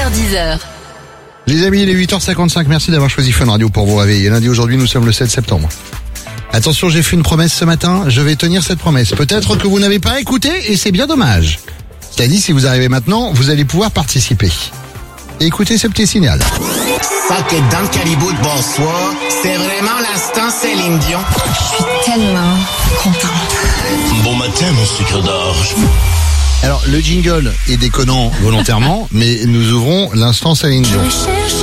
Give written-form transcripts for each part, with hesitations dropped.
6h10. Les amis, il est 8h55, merci d'avoir choisi Fun Radio pour vous réveiller. Lundi, aujourd'hui, nous sommes le 7 septembre. Attention, j'ai fait une promesse ce matin, je vais tenir cette promesse. Peut-être que vous n'avez pas écouté et c'est bien dommage. Cela dit, si vous arrivez maintenant, vous allez pouvoir participer. Écoutez ce petit signal. Ça que dans le Caribou de Bonsoir, c'est vraiment l'instant Céline Dion. Je suis tellement contente. Bon matin, mon sucre d'orge. Alors, le jingle est déconnant volontairement, mais nous ouvrons l'instant Céline Dion. Pourquoi ?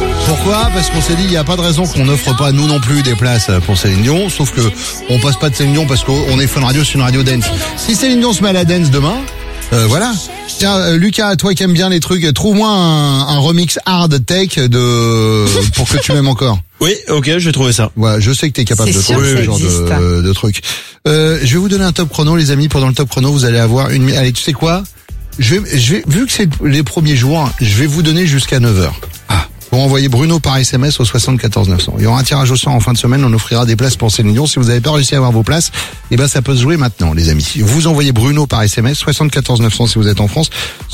Parce qu'on s'est dit, il n'y a pas de raison qu'on n'offre pas, nous non plus, des places pour Céline Dion, sauf que on passe pas de Céline Dion parce qu'on est Fun Radio, c'est une radio dance. Si Céline Dion se met à la dance demain, voilà. Tiens, Lucas, toi qui aimes bien les trucs, trouve-moi un remix hard tech pour que tu m'aimes encore. Oui, ok, je vais trouver ça. Voilà, je sais que t'es capable C'est de sûr trouver que ce ça genre existe. de trucs. Je vais vous donner un top chrono, les amis. Pendant le top chrono, vous allez avoir allez, tu sais quoi? Je vais, vu que c'est les premiers jours, je vais vous donner jusqu'à 9h. Pour envoyer Bruno par SMS au 74 900. Il y aura un tirage au sort en fin de semaine, on offrira des places pour Céline Dion. Si vous n'avez pas réussi à avoir vos places, eh ben ça peut se jouer maintenant, les amis. Vous envoyez Bruno par SMS, 74 900 si vous êtes en France,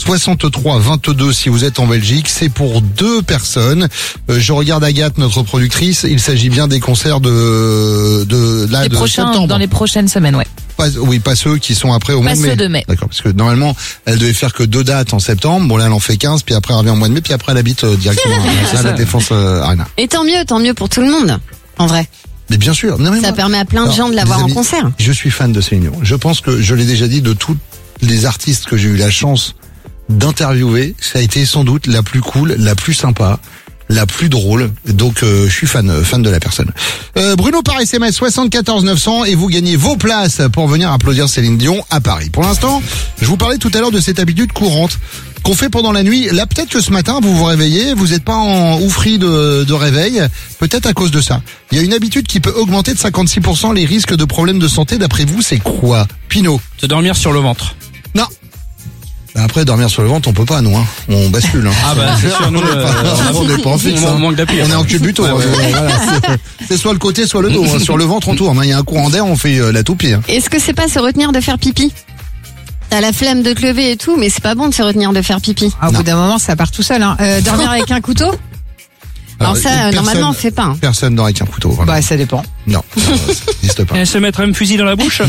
63 22 si vous êtes en Belgique. C'est pour 2 personnes. Je regarde Agathe, notre productrice. Il s'agit bien des concerts de septembre. Dans les prochaines semaines, ouais. Pas ceux qui sont après au mois de mai. Pas ceux de mai. D'accord, parce que normalement, elle devait faire que 2 dates en septembre. Bon là, elle en fait 15, puis après elle revient au mois de mai, puis après elle habite directement à la Défense Arena. Et tant mieux pour tout le monde, en vrai. Mais bien sûr. Non, mais Ça moi- permet à plein de Alors, gens de la voir les en amis, concert. Je suis fan de Céline Dion. Je pense que je l'ai déjà dit, de tous les artistes que j'ai eu la chance d'interviewer, ça a été sans doute la plus cool, la plus sympa, la plus drôle. Donc je suis fan de la personne. Bruno par SMS 74 900 et vous gagnez vos places pour venir applaudir Céline Dion à Paris. Pour l'instant, je vous parlais tout à l'heure de cette habitude courante qu'on fait pendant la nuit. Là, peut-être que ce matin, vous vous réveillez, vous n'êtes pas en oufri de réveil, peut-être à cause de ça. Il y a une habitude qui peut augmenter de 56% les risques de problèmes de santé. D'après vous, c'est quoi, Pinot? Se dormir sur le ventre. Non. Après, dormir sur le ventre, on peut pas, nous, hein. On bascule, hein. Ah bah c'est sûr, nous on n'est pas en fixe, on hein. manque d'appui. On est en culbuto. Ouais, ouais. Voilà, c'est soit le côté, soit le dos. Hein. Sur le ventre, on tourne. Il y a un courant d'air, on fait la toupie. Hein. Est-ce que c'est pas se retenir de faire pipi? T'as la flemme de te lever et tout, mais c'est pas bon de se retenir de faire pipi. Au bout d'un moment, ça part tout seul. Hein. Dormir avec un couteau? Alors ça, personne- normalement, on fait pas. Hein. Personne dort avec un couteau. Vraiment. Bah, ça dépend. Non, ça n'existe pas. Et se mettre un fusil dans la bouche.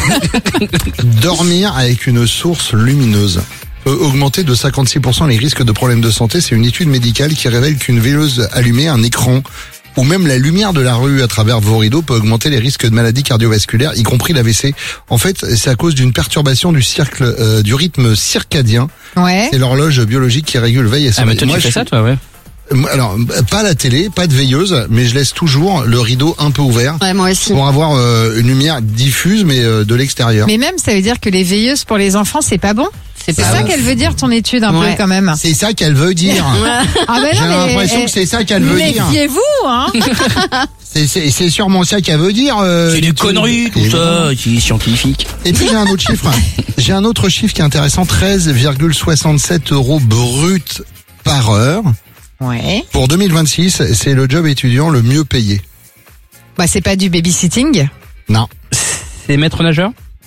Dormir avec une source lumineuse peut augmenter de 56% les risques de problèmes de santé. C'est une étude médicale qui révèle qu'une veilleuse allumée, un écran ou même la lumière de la rue à travers vos rideaux peut augmenter les risques de maladies cardiovasculaires, y compris l'AVC. En fait, c'est à cause d'une perturbation du rythme circadien. Ouais. C'est l'horloge biologique qui régule veille et Ah mais sommeil. toi Moi, tu fais je ça suis- toi, ouais. Alors, pas la télé, pas de veilleuse, mais je laisse toujours le rideau un peu ouvert Ouais, moi aussi. pour avoir une lumière diffuse, mais de l'extérieur. Mais même, ça veut dire que les veilleuses pour les enfants, c'est pas bon? C'est C'est pas ça bon. qu'elle veut dire, ton étude, un Ouais. peu, quand même. C'est ça qu'elle veut dire. Ah ben J'ai non, mais... l'impression que c'est ça qu'elle veut dire. Méfiez-vous, hein. C'est sûrement ça qu'elle veut dire. C'est des l'étude. conneries tout ça, c'est scientifique. Et puis j'ai un autre chiffre. J'ai un autre chiffre qui est intéressant, 13,67 € brut par heure. Ouais. Pour 2026, c'est le job étudiant le mieux payé. Bah, c'est pas du babysitting. Non. C'est maître nageur.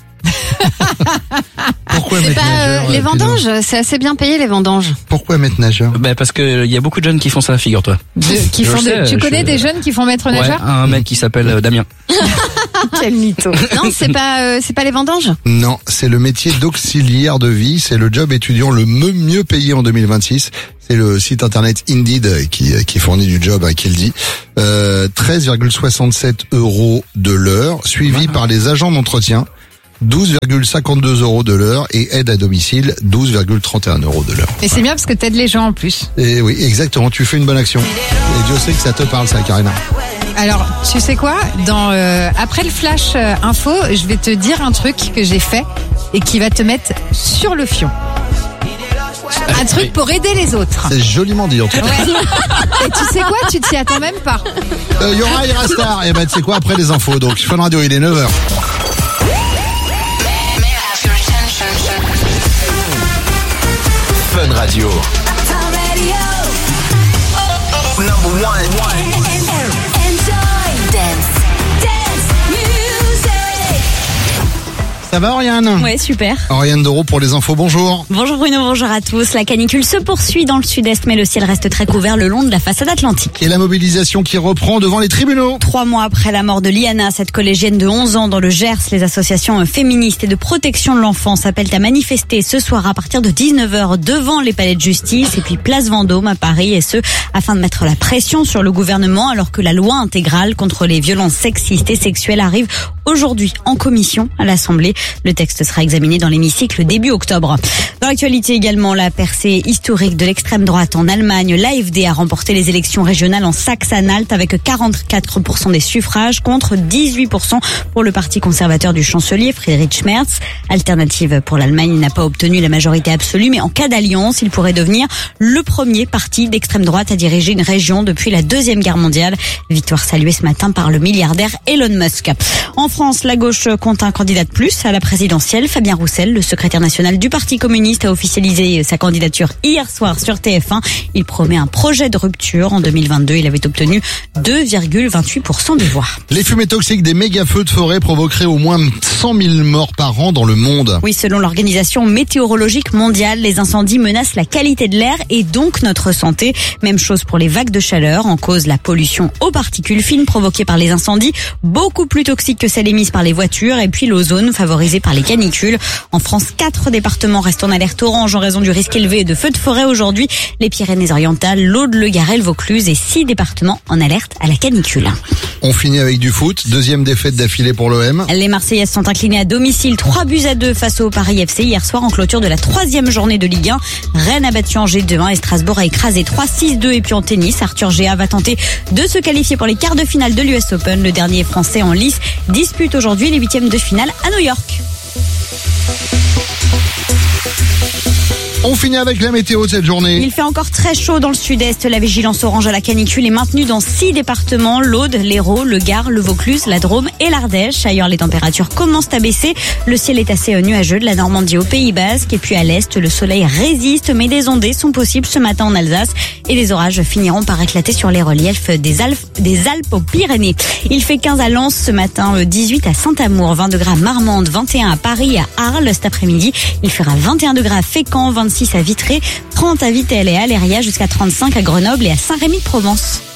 Pourquoi C'est mettre pas nageur les Pedro vendanges, c'est assez bien payé les vendanges. Pourquoi mettre nageur Bah parce que il y a beaucoup de jeunes qui font ça, figure-toi. Qui Je font sais, tu connais des jeunes qui font maître Ouais, nageur? un mec qui s'appelle Damien. Quel mytho. Non, c'est pas les vendanges. Non, c'est le métier d'auxiliaire de vie. C'est le job étudiant le mieux payé en 2026. C'est le site internet Indeed qui fournit du job à qui le dit. 13,67 € de l'heure, suivi par les agents d'entretien. 12,52 € de l'heure et aide à domicile 12,31 € de l'heure. Mais c'est bien parce que t'aides les gens en plus. Et oui, exactement, tu fais une bonne action. Et Dieu sait que ça te parle ça, Karina. Alors, tu sais quoi? Après le flash info, je vais te dire un truc que j'ai fait et qui va te mettre sur le fion. Un truc pour aider les autres. C'est joliment dit en tout cas. Ouais. Et tu sais quoi? Tu t'y attends même pas. Il y aura Irastar. Et ben tu sais quoi, après les infos. Donc Fun Radio, il est 9h. Fun Radio. Number one. Ça va, Oriane? Ouais, super. Oriane Doro pour les infos, bonjour. Bonjour Bruno, bonjour à tous. La canicule se poursuit dans le sud-est, mais le ciel reste très couvert le long de la façade atlantique. Et la mobilisation qui reprend devant les tribunaux. 3 mois après la mort de Liana, cette collégienne de 11 ans dans le Gers, les associations féministes et de protection de l'enfance appellent à manifester ce soir à partir de 19h devant les palais de justice et puis place Vendôme à Paris, et ce, afin de mettre la pression sur le gouvernement alors que la loi intégrale contre les violences sexistes et sexuelles arrive aujourd'hui en commission à l'Assemblée. Le texte sera examiné dans l'hémicycle début octobre. Dans l'actualité également, la percée historique de l'extrême droite en Allemagne. L'AfD a remporté les élections régionales en Saxe-Anhalt avec 44% des suffrages contre 18% pour le parti conservateur du chancelier Friedrich Merz. Alternative pour l'Allemagne n'a pas obtenu la majorité absolue, mais en cas d'alliance, il pourrait devenir le premier parti d'extrême droite à diriger une région depuis la Deuxième Guerre mondiale. Victoire saluée ce matin par le milliardaire Elon Musk. En France, la gauche compte un candidat de plus à la présidentielle. Fabien Roussel, le secrétaire national du Parti communiste, a officialisé sa candidature hier soir sur TF1. Il promet un projet de rupture. En 2022, il avait obtenu 2,28% des voix. Les fumées toxiques des méga-feux de forêt provoqueraient au moins 100 000 morts par an dans le monde. Oui, selon l'Organisation météorologique mondiale, les incendies menacent la qualité de l'air et donc notre santé. Même chose pour les vagues de chaleur. En cause, la pollution aux particules fines provoquée par les incendies, beaucoup plus toxique que celle émise par les voitures, et puis l'ozone favorisé par les canicules. En France, 4 départements restent en alerte orange en raison du risque élevé de feux de forêt aujourd'hui. Les Pyrénées-Orientales, l'Aude, le Gard, le Vaucluse, et 6 départements en alerte à la canicule. On finit avec du foot. Deuxième défaite d'affilée pour l'OM. Les Marseillaises sont inclinées à domicile 3-2 face au Paris FC hier soir en clôture de la 3e journée de Ligue 1. Rennes a battu Angers 2-1 et Strasbourg a écrasé 3-6-2. Et puis en tennis, Arthur Géa va tenter de se qualifier pour les quarts de finale de l'US Open. Le dernier français en lice dispute aujourd'hui les 8e de finale à New York. On finit avec la météo de cette journée. Il fait encore très chaud dans le sud-est. La vigilance orange à la canicule est maintenue dans 6 départements. L'Aude, l'Hérault, le Gard, le Vaucluse, la Drôme et l'Ardèche. Ailleurs, les températures commencent à baisser. Le ciel est assez nuageux de la Normandie au Pays Basque. Et puis à l'est, le soleil résiste, mais des ondées sont possibles ce matin en Alsace. Et les orages finiront par éclater sur les reliefs des Alpes aux Pyrénées. Il fait 15 à Lens ce matin, 18 à Saint-Amour, 20 degrés à Marmande, 21 à Paris et à Arles cet après-midi. Il fera 21 degrés à Fécamp, 26 à Vitré, 30 à Vittel et à Aléria, jusqu'à 35 à Grenoble et à Saint-Rémy-de-Provence.